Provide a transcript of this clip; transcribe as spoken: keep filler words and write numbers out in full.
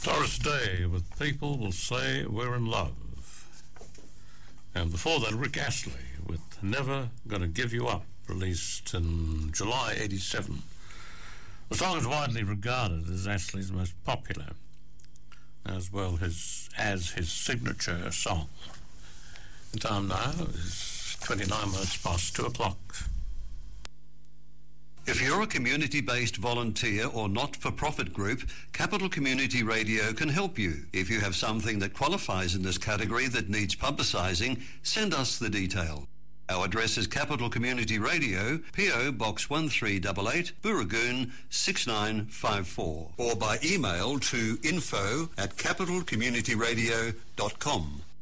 Doris Day with People Will Say We're in Love. And before that, Rick Astley with Never Gonna Give You Up, released in July eighty-seven. The song is widely regarded as Astley's most popular, as well his, as his signature song. The time now is twenty-nine minutes past two o'clock. If you're a community-based volunteer or not-for-profit group, Capital Community Radio can help you. If you have something that qualifies in this category that needs publicising, send us the detail. Our address is Capital Community Radio, P O Box one three eight eight, Booragoon six nine five four, or by email to info at capital community radio dot com.